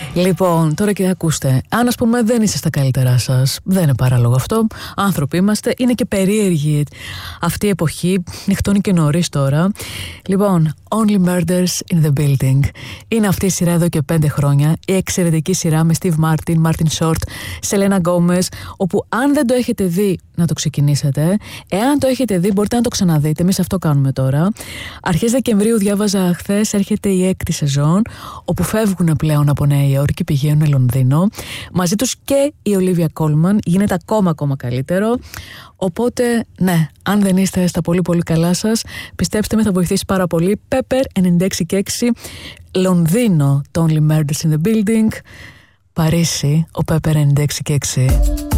Λοιπόν, τώρα και ακούστε. Αν ας πούμε δεν είστε στα καλύτερά σας, δεν είναι παράλογο αυτό. Άνθρωποι είμαστε, είναι και περίεργη αυτή η εποχή. Νυχτώνει και νωρίς τώρα. Λοιπόν, Only Murders in the Building. Είναι αυτή η σειρά εδώ και 5 χρόνια. Η εξαιρετική σειρά με Steve Martin, Martin Short, Selena Gomez. Όπου αν δεν το έχετε δει, να το ξεκινήσετε. Εάν το έχετε δει, μπορείτε να το ξαναδείτε. Εμείς αυτό κάνουμε τώρα. Αρχές Δεκεμβρίου, διάβαζα χθες, έρχεται η 6η σεζόν. Όπου φεύγουν πλέον από Νέα Υόρκη, πηγαίνουν Λονδίνο. Μαζί τους και η Olivia Colman. Γίνεται ακόμα καλύτερο. Οπότε, ναι, αν δεν είστε στα πολύ καλά σας, πιστέψτε με, θα βοηθήσει πάρα πολύ. Pepper 96,6, Λονδίνο, το Only Murders in the Building, Παρίσι, ο Pepper 96,6.